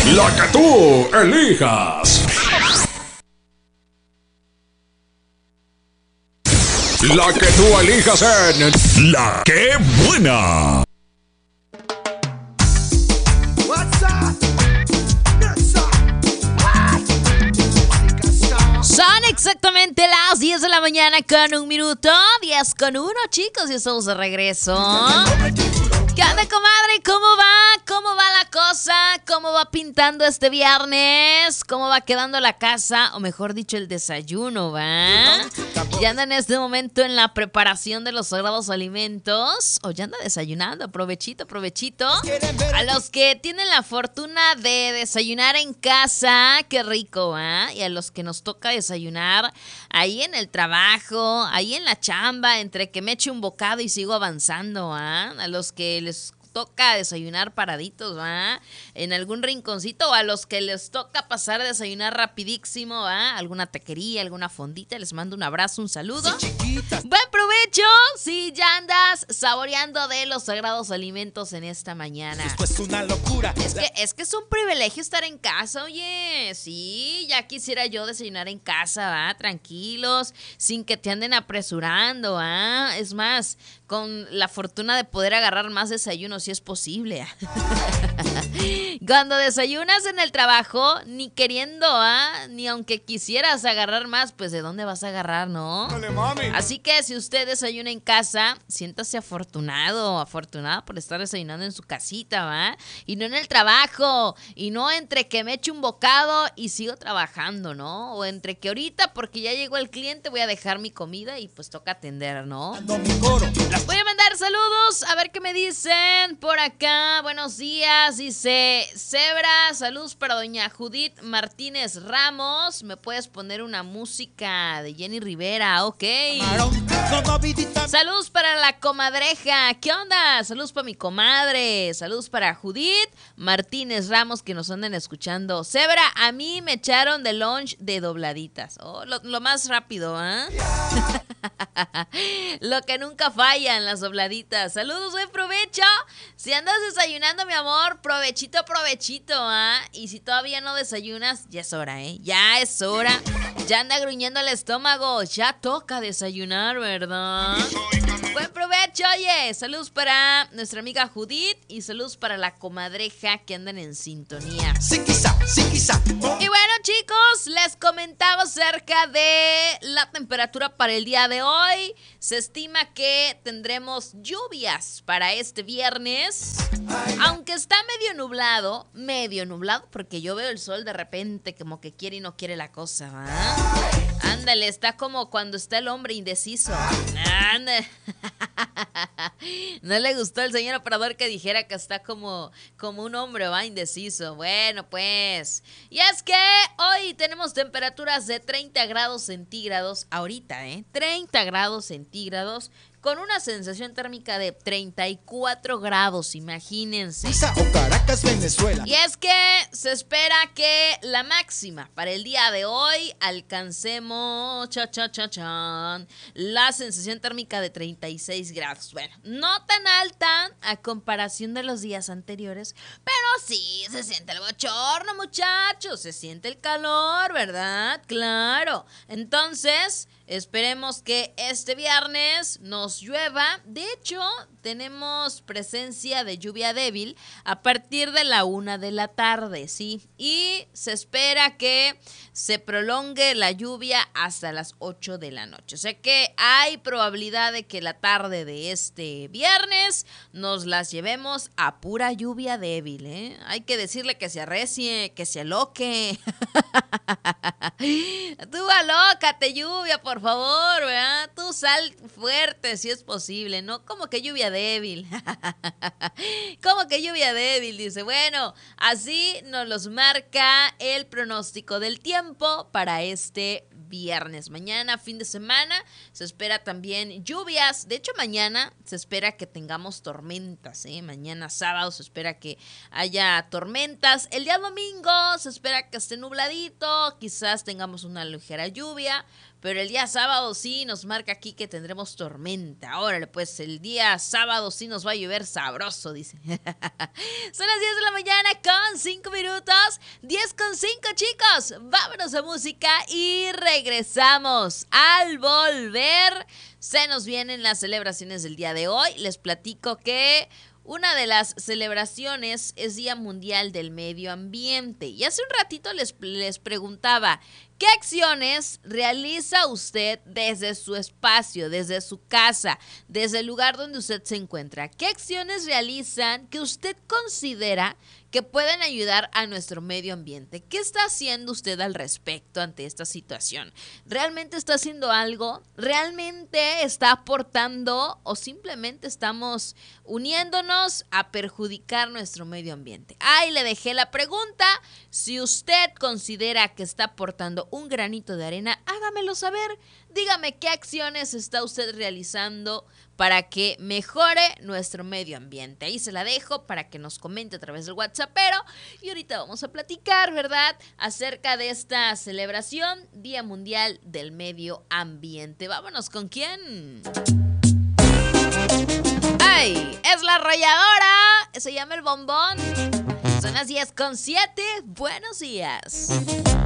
La que tú elijas. La que tú elijas en La Que Buena. Son exactamente las 10 de la mañana con 1 minuto. 10 con 1, chicos, y estamos de regreso. ¿Qué onda, comadre? ¿Cómo va? ¿Cómo va la cosa? ¿Cómo va pintando este viernes? ¿Cómo va quedando la casa? O mejor dicho, el desayuno, ¿va? ¿Ya anda en este momento en la preparación de los sagrados alimentos? ¿O ya anda desayunando? Provechito, provechito. A los que tienen la fortuna de desayunar en casa, qué rico, ¿va? Y a los que nos toca desayunar ahí en el trabajo, ahí en la chamba, entre que me eche un bocado y sigo avanzando, ¿va? A los que les toca desayunar paraditos, ¿va? En algún rinconcito, o a los que les toca pasar a desayunar rapidísimo, ¿va? Alguna taquería, alguna fondita, les mando un abrazo, un saludo. Buen provecho, si ya andas saboreando de los sagrados alimentos en esta mañana. Es una locura. Es que es un privilegio estar en casa, oye. Sí, ya quisiera yo desayunar en casa, ¿va? Tranquilos, sin que te anden apresurando, ¿va? Es más, con la fortuna de poder agarrar más desayuno si es posible. Cuando desayunas en el trabajo, ni queriendo, ni aunque quisieras agarrar más, pues ¿de dónde vas a agarrar, no? Dale, mami. Así que si usted desayuna en casa, siéntase afortunado, afortunada por estar desayunando en su casita, ¿va? Y no en el trabajo, y no entre que me eche un bocado y sigo trabajando, ¿no? O entre que ahorita, porque ya llegó el cliente, voy a dejar mi comida y pues toca atender, ¿no? Voy a mandar saludos, a ver qué me dicen por acá. Buenos días, dice Zebra, saludos para doña Judith Martínez Ramos. ¿Me puedes poner una música de Jenny Rivera? Ok. Saludos para la comadreja. ¿Qué onda? Saludos para mi comadre. Saludos para Judith Martínez Ramos que nos andan escuchando. Zebra, a mí me echaron de lunch de dobladitas. Oh, lo más rápido, ¿ah? Lo que nunca fallan, las dobladitas. Saludos, buen provecho. Si andas desayunando, mi amor, provechito, provechito, ¿ah? Y si todavía no desayunas, ya es hora, ¿eh? Ya es hora. Ya anda gruñendo el estómago. Ya toca desayunar, ¿verdad? Buen provecho, oye. Saludos para nuestra amiga Judith y saludos para la comadreja que andan en sintonía. Sí, quizá, sí, quizá. Y bueno, chicos, les comentaba acerca de la temperatura para el día de hoy. Se estima que tendremos lluvias para este viernes. Aunque está medio nublado, porque yo veo el sol de repente como que quiere y no quiere la cosa, ¿va? Ándale, está como cuando está el hombre indeciso. Ándale. No le gustó al señor operador que dijera que está como un hombre, va, indeciso. Bueno, pues. Y es que hoy tenemos temperaturas de 30 grados centígrados ahorita, 30 grados centígrados. Con una sensación térmica de 34 grados, imagínense. O Caracas, Venezuela. Y es que se espera que la máxima para el día de hoy alcancemos la sensación térmica de 36 grados. Bueno, no tan alta a comparación de los días anteriores, pero sí se siente el bochorno, muchachos. Se siente el calor, ¿verdad? Claro. Entonces, esperemos que este viernes nos llueva. De hecho, tenemos presencia de lluvia débil a partir de la 1 de la tarde, ¿sí? Y se espera que se prolongue la lluvia hasta las 8 de la noche. O sea que hay probabilidad de que la tarde de este viernes nos las llevemos a pura lluvia débil, ¿eh? Hay que decirle que se arrecie, que se aloque. Tú alócate, lluvia, por favor, ¿verdad? Tú sal fuerte si es posible, ¿no? Como que lluvia débil. Como que lluvia débil, dice. Bueno, así nos los marca el pronóstico del tiempo para este viernes. Mañana, fin de semana, se espera también lluvias. De hecho, mañana se espera que tengamos tormentas, ¿eh? Mañana sábado se espera que haya tormentas. El día domingo se espera que esté nubladito, quizás tengamos una ligera lluvia, pero el día sábado sí nos marca aquí que tendremos tormenta. Órale, pues el día sábado sí nos va a llover sabroso, dice. Son las 10 de la mañana con 5 minutos. 10 con 5, chicos. Vámonos a música y regresamos. Al volver, se nos vienen las celebraciones del día de hoy. Les platico que una de las celebraciones es Día Mundial del Medio Ambiente. Y hace un ratito les preguntaba, ¿qué acciones realiza usted desde su espacio, desde su casa, desde el lugar donde usted se encuentra? ¿Qué acciones realizan que usted considera que pueden ayudar a nuestro medio ambiente? ¿Qué está haciendo usted al respecto ante esta situación? ¿Realmente está haciendo algo? ¿Realmente está aportando o simplemente estamos uniéndonos a perjudicar nuestro medio ambiente? Ahí le dejé la pregunta. Si usted considera que está aportando un granito de arena, hágamelo saber. Dígame qué acciones está usted realizando para que mejore nuestro medio ambiente. Ahí se la dejo para que nos comente a través del WhatsAppero. Y ahorita vamos a platicar, ¿verdad?, acerca de esta celebración, Día Mundial del Medio Ambiente. Vámonos, ¿con quién? ¡Ay! Es la arrolladora. Se llama El Bombón. Son las 10:07. Buenos días.